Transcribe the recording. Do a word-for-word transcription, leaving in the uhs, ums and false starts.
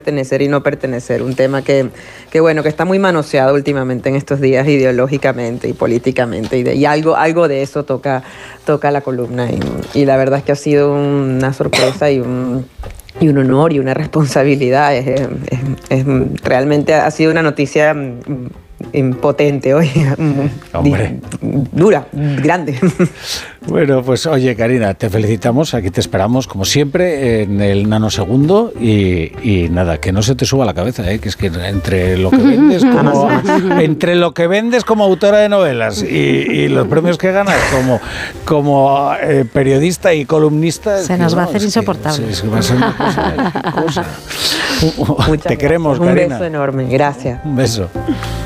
pertenecer y no pertenecer, un tema que, que bueno, que está muy manoseado últimamente en estos días ideológicamente y políticamente, y, de, y algo, algo de eso toca, toca la columna, y, y la verdad es que ha sido una sorpresa y un, y un honor y una responsabilidad, es, es, es, realmente ha sido una noticia impotente hoy, Hombre. dura, grande. Bueno, pues oye, Karina, te felicitamos, aquí te esperamos como siempre en el nanosegundo y, y nada, que no se te suba la cabeza, ¿eh? Que es que entre lo que vendes como entre lo que vendes como autora de novelas y, y los premios que ganas como, como eh, periodista y columnista, se nos va a hacer insoportable. Que, se, se va a ser una cosa, cosa. Te Muchas queremos, gracias. Karina. Un beso enorme, gracias. Un beso.